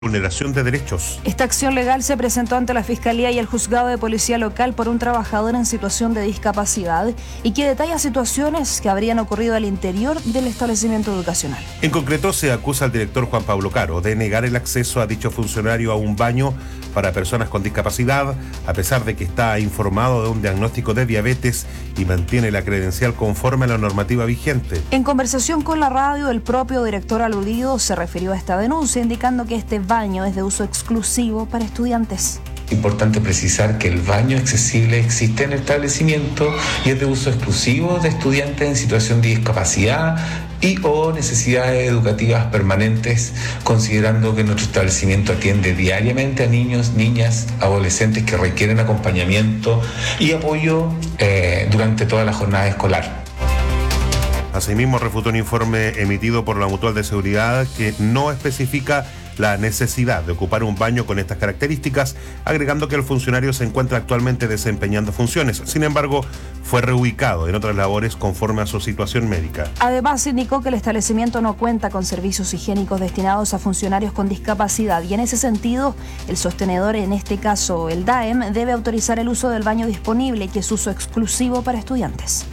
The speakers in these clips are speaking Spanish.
vulneración de derechos. Esta acción legal se presentó ante la Fiscalía y el Juzgado de Policía Local por un trabajador en situación de discapacidad y que detalla situaciones que habrían ocurrido al interior del establecimiento educacional. En concreto, se acusa al director Juan Pablo Caro de negar el acceso a dicho funcionario a un baño para personas con discapacidad, a pesar de que está informado de un diagnóstico de diabetes y mantiene la credencial conforme a la normativa vigente. En conversación con la radio, el propio director aludido se refirió a esta denuncia, indicando que este baño es de uso exclusivo para estudiantes. Importante precisar que el baño accesible existe en el establecimiento y es de uso exclusivo de estudiantes en situación de discapacidad y o necesidades educativas permanentes, considerando que nuestro establecimiento atiende diariamente a niños, niñas, adolescentes que requieren acompañamiento y apoyo durante toda la jornada escolar. Asimismo, refutó un informe emitido por la Mutual de Seguridad que no especifica la necesidad de ocupar un baño con estas características, agregando que el funcionario se encuentra actualmente desempeñando funciones. Sin embargo, fue reubicado en otras labores conforme a su situación médica. Además, indicó que el establecimiento no cuenta con servicios higiénicos destinados a funcionarios con discapacidad y en ese sentido, el sostenedor, en este caso el DAEM, debe autorizar el uso del baño disponible, que es uso exclusivo para estudiantes.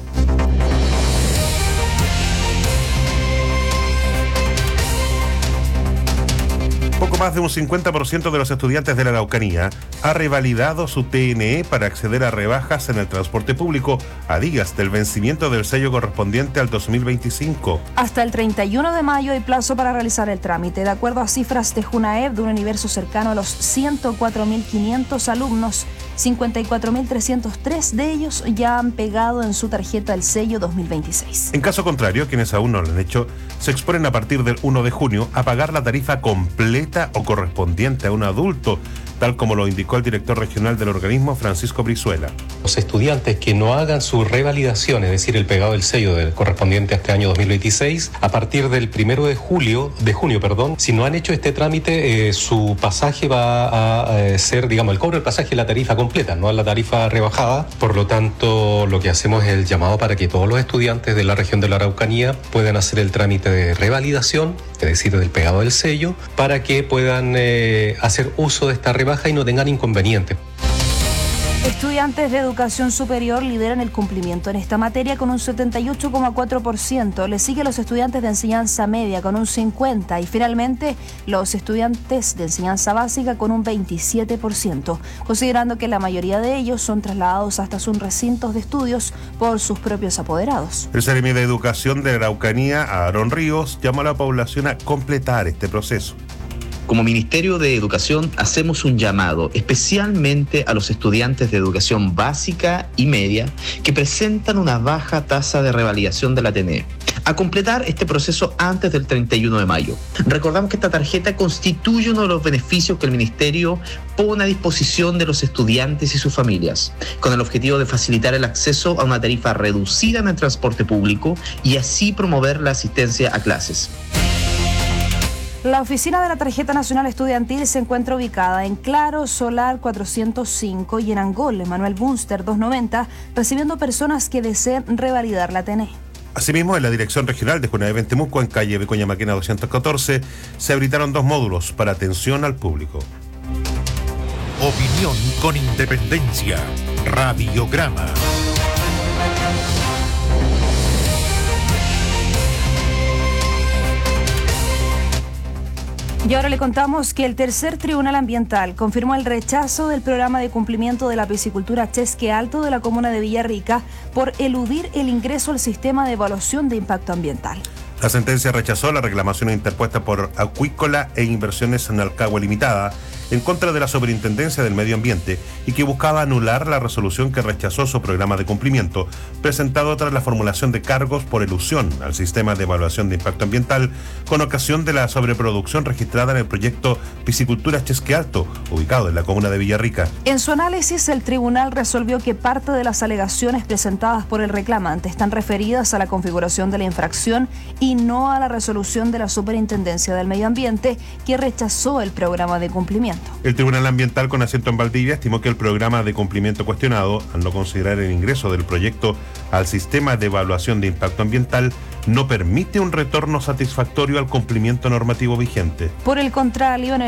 Poco más de un 50% de los estudiantes de la Araucanía ha revalidado su TNE para acceder a rebajas en el transporte público a días del vencimiento del sello correspondiente al 2025. Hasta el 31 de mayo hay plazo para realizar el trámite. De acuerdo a cifras de Junaed, de un universo cercano a los 104.500 alumnos, 54.303 de ellos ya han pegado en su tarjeta el sello 2026. En caso contrario, quienes aún no lo han hecho, se exponen a partir del 1 de junio a pagar la tarifa completa o correspondiente a un adulto, tal como lo indicó el director regional del organismo, Francisco Brizuela. Los estudiantes que no hagan su revalidación, es decir, el pegado del sello correspondiente a este año 2026, a partir del 1 de junio, si no han hecho este trámite, su pasaje va a ser, el cobro del pasaje es la tarifa completa, no es la tarifa rebajada. Por lo tanto, lo que hacemos es el llamado para que todos los estudiantes de la región de la Araucanía puedan hacer el trámite de revalidación, es decir, del pegado del sello, para que puedan hacer uso de esta rebaja y no tengan inconvenientes. Estudiantes de educación superior lideran el cumplimiento en esta materia con un 78,4%. Le sigue a los estudiantes de enseñanza media con un 50% y finalmente los estudiantes de enseñanza básica con un 27%, considerando que la mayoría de ellos son trasladados hasta sus recintos de estudios por sus propios apoderados. El Seremi de Educación de la Araucanía, Aarón Ríos, llamó a la población a completar este proceso. Como Ministerio de Educación hacemos un llamado especialmente a los estudiantes de educación básica y media que presentan una baja tasa de revalidación de la TNE a completar este proceso antes del 31 de mayo. Recordamos que esta tarjeta constituye uno de los beneficios que el Ministerio pone a disposición de los estudiantes y sus familias, con el objetivo de facilitar el acceso a una tarifa reducida en el transporte público y así promover la asistencia a clases. La oficina de la Tarjeta Nacional Estudiantil se encuentra ubicada en Claro Solar 405 y en Angol, Manuel Bunster 290, recibiendo personas que deseen revalidar la TNE. Asimismo, en la Dirección Regional de Junaed en Temuco, en calle Vicuña Maquena 214, se habilitaron 2 módulos para atención al público. Opinión con independencia. Radiograma. Y ahora le contamos que el tercer Tribunal Ambiental confirmó el rechazo del programa de cumplimiento de la piscicultura Chesque Alto de la comuna de Villarrica por eludir el ingreso al sistema de evaluación de impacto ambiental. La sentencia rechazó la reclamación interpuesta por Acuícola e Inversiones en Alcagua Limitada en contra de la Superintendencia del Medio Ambiente y que buscaba anular la resolución que rechazó su programa de cumplimiento, presentado tras la formulación de cargos por elusión al sistema de evaluación de impacto ambiental con ocasión de la sobreproducción registrada en el proyecto Piscicultura Chesque Alto, ubicado en la comuna de Villarrica. En su análisis, el tribunal resolvió que parte de las alegaciones presentadas por el reclamante están referidas a la configuración de la infracción y no a la resolución de la Superintendencia del Medio Ambiente, que rechazó el programa de cumplimiento. El Tribunal Ambiental con asiento en Valdivia estimó que el programa de cumplimiento cuestionado, al no considerar el ingreso del proyecto al sistema de evaluación de impacto ambiental, no permite un retorno satisfactorio al cumplimiento normativo vigente. Por el contrario, en